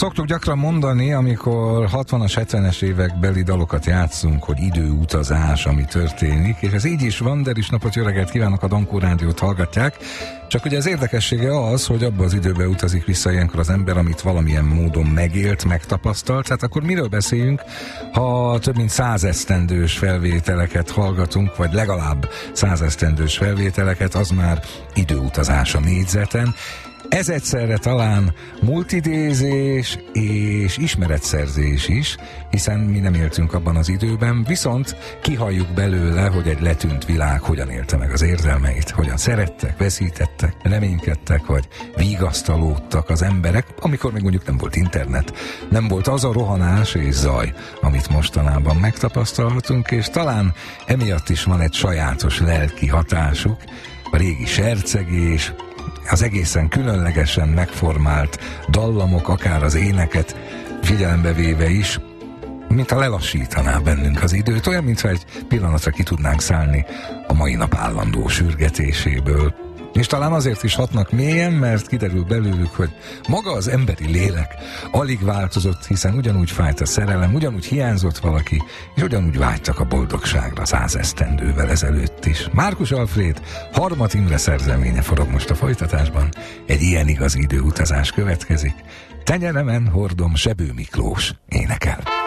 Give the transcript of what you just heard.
Szoktuk gyakran mondani, amikor 60-as, 70-es évekbeli dalokat játszunk, hogy időutazás, ami történik, és ez így is van, de is napot, jó reggelt kívánok, a Dankó Rádiót hallgatják. Csak ugye az érdekessége az, hogy abba az időbe utazik vissza ilyenkor az ember, amit valamilyen módon megélt, megtapasztalt. Hát akkor miről beszéljünk, ha több mint 100 esztendős felvételeket hallgatunk, vagy legalább 100 esztendős felvételeket, az már időutazás a négyzeten. Ez egyszerre talán multidézés és ismeretszerzés is, hiszen mi nem éltünk abban az időben, viszont kihalljuk belőle, hogy egy letűnt világ hogyan élte meg az érzelmeit, hogyan szerettek, veszítettek, reménykedtek, vagy vigasztalódtak az emberek, amikor még mondjuk nem volt internet, nem volt az a rohanás és zaj, amit mostanában megtapasztalhatunk, és talán emiatt is van egy sajátos lelki hatásuk, a régi sercegés, az egészen különlegesen megformált dallamok, akár az éneket figyelembe véve is, mint ha lelassítaná bennünk az időt, olyan, mintha egy pillanatra ki tudnánk szállni a mai nap állandó sürgetéséből. És talán azért is hatnak mélyen, mert kiderül belőlük, hogy maga az emberi lélek alig változott, hiszen ugyanúgy fájt a szerelem, ugyanúgy hiányzott valaki, és ugyanúgy vágytak a boldogságra 100 esztendővel ezelőtt is. Márkus Alfréd, Harmat Imre szerzeménye forog most a folytatásban. Egy ilyen igazi időutazás következik. Tenyeremen hordom, Sebő Miklós énekel.